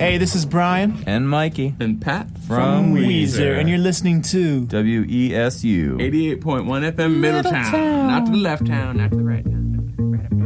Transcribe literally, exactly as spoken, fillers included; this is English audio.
Hey, this is Brian. And Mikey. And Pat. From, from Weezer. Weezer. And you're listening to W E S U. eighty-eight point one F M Middletown. Middletown. Not to the left town, not to the right town.